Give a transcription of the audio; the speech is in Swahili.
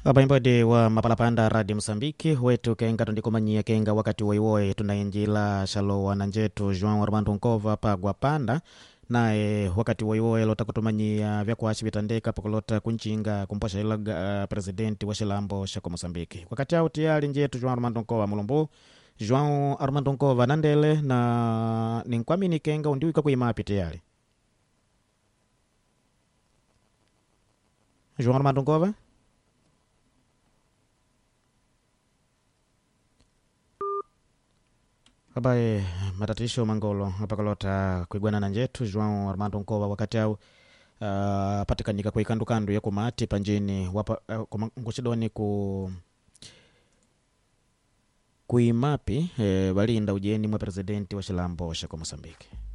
Abaimbode wa mapalapanda Radio Msambiki wetu kenga tundikumanyia kenga wakati waiwoe tunainjila shalo wananjetu João Armando Nkova pagwa panda nae wakati waiwoe lota kutumanyia vya kuashi vitandeka pakulota kunchinga kumposha ila presidenti wa shilambo shako Msambiki. Wakati hao tiyari njetu João Armando Nkova mulumbu João Armando Nkova nandele na ninkwamini kenga undiwika kuimapi tiyari João Armando Nkova. Habaye matatisho mangolo apakalota kuigwana na njetu João Armando Nkova wakati au patikanika kwa ikandu ya kumati panjini wapa nguchidoni kuimapi walinda ujeni mwa presidenti wa shilambo shako Mosambiki.